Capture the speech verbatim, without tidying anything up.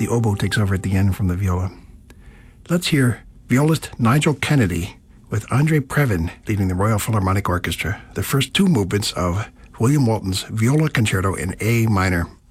the oboe takes over at the end from the viola. Let's hear violist Nigel Kennedy with Andre Previn leading the Royal Philharmonic Orchestra, the first two movements of William Walton's Viola Concerto in A minor.